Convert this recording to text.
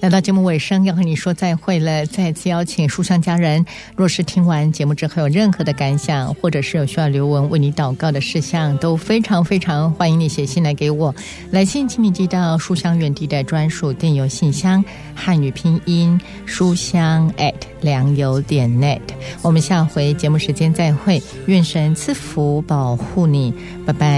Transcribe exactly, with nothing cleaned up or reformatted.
来到节目尾声，要和你说再会了。再次邀请书香家人，若是听完节目之后有任何的感想，或者是有需要留文为你祷告的事项，都非常非常欢迎你写信来给我。来信请你寄到书香园地的专属电邮信箱，汉语拼音书香 at 良友点 net。 我们下回节目时间再会，愿神赐福保护你，拜拜。